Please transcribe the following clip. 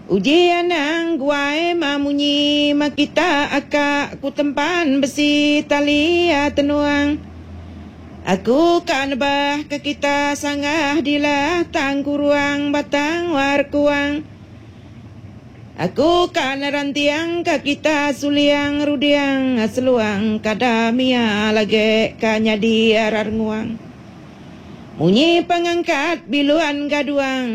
Ujian ang guai mamunyi makita akak ku tempan besi tali tenuang. Aku kan bah ke kita sangah dilah tang kuruang batang war kuang. Aku kan rantiang ke kita suliang rudiang seluang kadamia lage kanya di arar nguang. Munyi pengangkat biluan gaduang.